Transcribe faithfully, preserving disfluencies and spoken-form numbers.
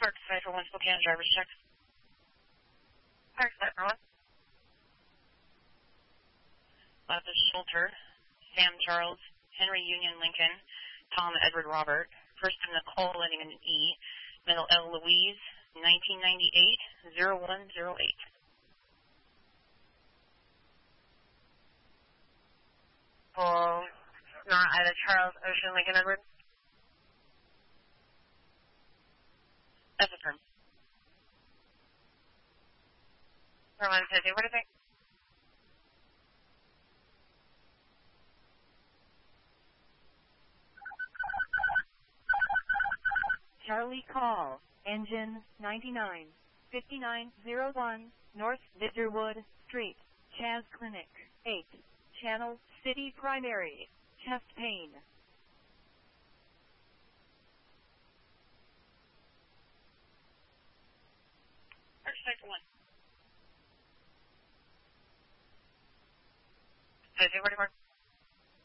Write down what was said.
Park Cipher one, Spokane, driver's check. Park Cipher one. Left is Schulter, Sam Charles, Henry Union Lincoln, Tom Edward Robert. First of Nicole, ending in an E. Middle L Louise, nineteen ninety-eight, oh one oh eight. Full Nora Ida Charles Ocean Lincoln Edward. That's a firm. one fifty, what do you think? Charlie Call, engine ninety-nine, fifty-nine oh one, North Bitterwood Street, Chaz Clinic, eight, Channel City Primary, chest pain. Park Cipher one. fifty, forty-four.